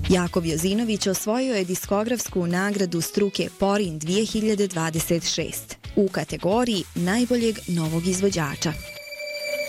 Jakov Jozinović osvojio je diskografsku nagradu struke Porin 2026 u kategoriji najboljeg novog izvođača.